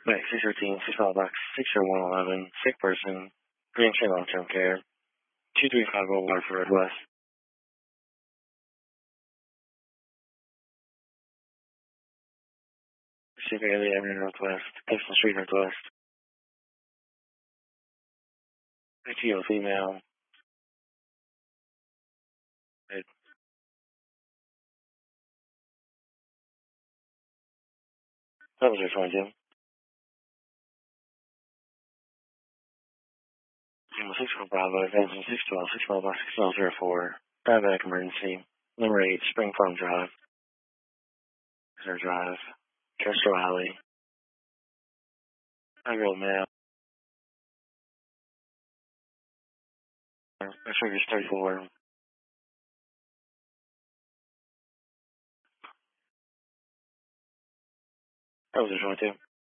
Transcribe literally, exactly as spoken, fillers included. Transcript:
Max six thirteen, six file box, six zero one eleven, sick person, Green Tree Long-Term Care, two three five zero Waterford Road West. Pacific Area Avenue Northwest, Gibson Street Northwest. I T O female. Right. That was your twenty-two. six four Bravo, advancing six twelve, six twelve, six twelve zero four, diabetic emergency, number eight, Spring Farm Drive, Reserve Drive, Castro Alley, five-year-old male, X-ray is thirty-four. That was your twenty-two.